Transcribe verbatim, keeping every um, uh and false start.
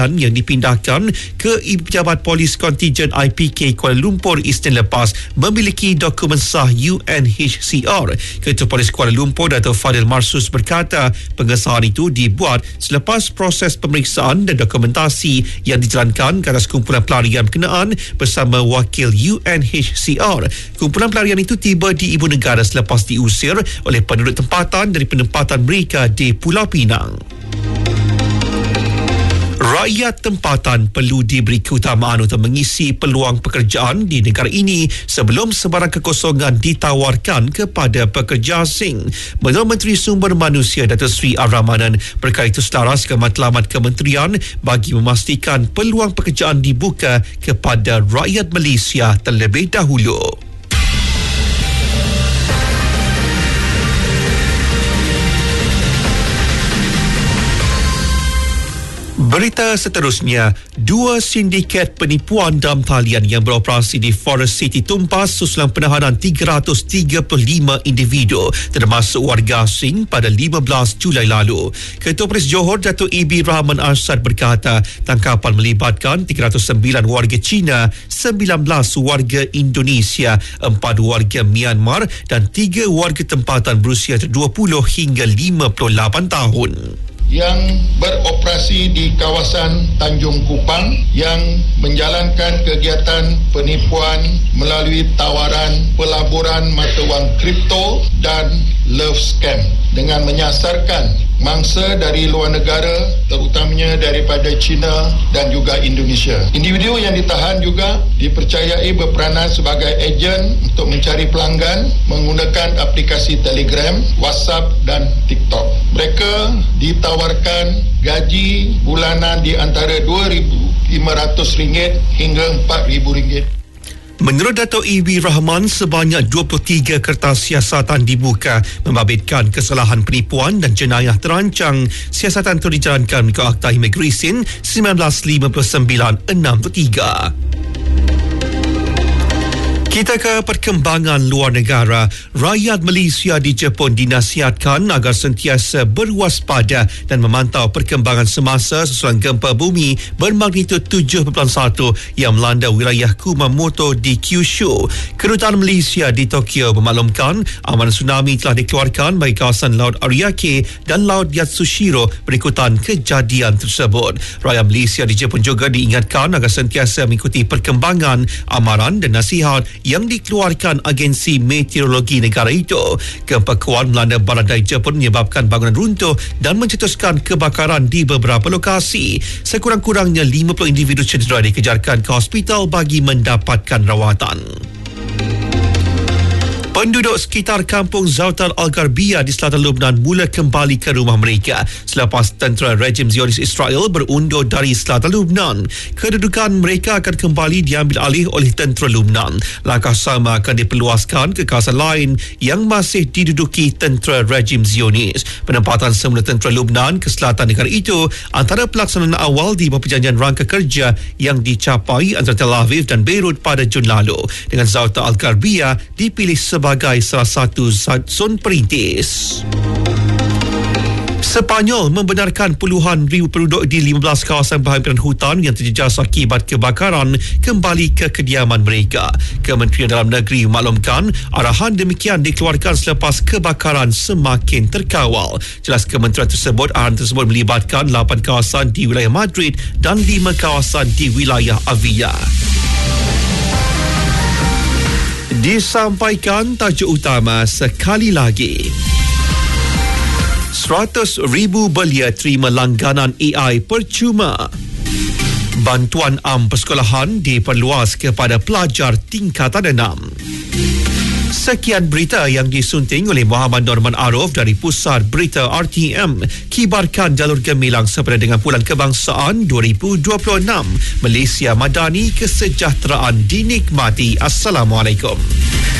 tempatan yang dipindahkan ke Ibu Pejabat Polis Kontijen I P K Kuala Lumpur Isnin lepas memiliki dokumen sah U N H C R. Ketua Polis Kuala Lumpur Dato' Fadil Marsus berkata pengesahan itu dibuat selepas proses pemeriksaan dan dokumentasi yang dijalankan ke atas kumpulan pelarian berkenaan bersama wakil U N H C R. Kumpulan pelarian itu tiba di ibu negara selepas diusir oleh penduduk tempatan dari penempatan mereka di Pulau Pinang. Rakyat tempatan perlu diberi keutamaan untuk mengisi peluang pekerjaan di negara ini sebelum sebarang kekosongan ditawarkan kepada pekerja asing. Menurut Menteri Sumber Manusia Datuk Seri Ar-Rahmanan, perkara itu selaras dengan matlamat kementerian bagi memastikan peluang pekerjaan dibuka kepada rakyat Malaysia terlebih dahulu. Berita seterusnya, dua sindiket penipuan dalam talian yang beroperasi di Forest City tumpas susulan penahanan tiga ratus tiga puluh lima individu termasuk warga asing pada lima belas Julai lalu. Ketua Polis Johor Datuk A B Rahman Arshad berkata tangkapan melibatkan tiga ratus sembilan warga Cina, sembilan belas warga Indonesia, empat warga Myanmar dan tiga warga tempatan berusia dua puluh hingga lima puluh lapan tahun. Yang beroperasi di kawasan Tanjung Kupang yang menjalankan kegiatan penipuan melalui tawaran pelaburan mata wang kripto dan love scam dengan menyasarkan mangsa dari luar negara terutamanya daripada China dan juga Indonesia. Individu yang ditahan juga dipercayai berperanan sebagai ejen untuk mencari pelanggan menggunakan aplikasi Telegram, WhatsApp dan TikTok. Mereka ditawarkan gaji bulanan di antara dua ribu lima ratus ringgit hingga empat ribu ringgit. Menurut Datuk A B Rahman, sebanyak dua puluh tiga kertas siasatan dibuka membabitkan kesalahan penipuan dan jenayah terancang. Siasatan itu dijalankan mengikut Akta Imigresen seribu sembilan ratus lima puluh sembilan enam puluh tiga. Kita ke perkembangan luar negara. Rakyat Malaysia di Jepun dinasihatkan agar sentiasa berwaspada dan memantau perkembangan semasa susulan gempa bumi bermagnitud tujuh perpuluhan satu yang melanda wilayah Kumamoto di Kyushu. Kedutaan Malaysia di Tokyo memaklumkan amaran tsunami telah dikeluarkan bagi kawasan Laut Ariake dan Laut Yatsushiro berikutan kejadian tersebut. Rakyat Malaysia di Jepun juga diingatkan agar sentiasa mengikuti perkembangan amaran dan nasihat yang dikeluarkan agensi meteorologi negara itu. Gempa kuat melanda Baradai Jepun menyebabkan bangunan runtuh dan mencetuskan kebakaran di beberapa lokasi. Sekurang-kurangnya lima puluh individu cedera dikejarkan ke hospital bagi mendapatkan rawatan. Penduduk sekitar kampung Zautar Al-Gharbiyah di selatan Lebanon mula kembali ke rumah mereka selepas tentera rejim Zionis Israel berundur dari selatan Lebanon. Kedudukan mereka akan kembali diambil alih oleh tentera Lebanon. Langkah sama akan diperluaskan ke kawasan lain yang masih diduduki tentera rejim Zionis. Penempatan semula tentera Lebanon ke selatan negara itu antara pelaksanaan awal di bawah perjanjian rangka kerja yang dicapai antara Tel Aviv dan Beirut pada Jun lalu, dengan Zautar Al-Gharbiyah dipilih sebagai sebagai salah satu zon perintis. Sepanyol membenarkan puluhan ribu penduduk di lima belas kawasan berhampiran hutan yang terjejas akibat kebakaran kembali ke kediaman mereka. Kementerian Dalam Negeri memaklumkan arahan demikian dikeluarkan selepas kebakaran semakin terkawal. Jelas kementerian tersebut, arahan tersebut melibatkan lapan kawasan di wilayah Madrid dan lima kawasan di wilayah Avia. Disampaikan tajuk utama sekali lagi. seratus ribu belia terima langganan A I percuma. Bantuan am persekolahan diperluas kepada pelajar tingkatan enam. Sekian berita yang disunting oleh Muhammad Norman Arif dari Pusat Berita R T M. Kibarkan jalur gemilang sempena dengan Bulan Kebangsaan dua ribu dua puluh enam. Malaysia Madani, kesejahteraan dinikmati. Assalamualaikum.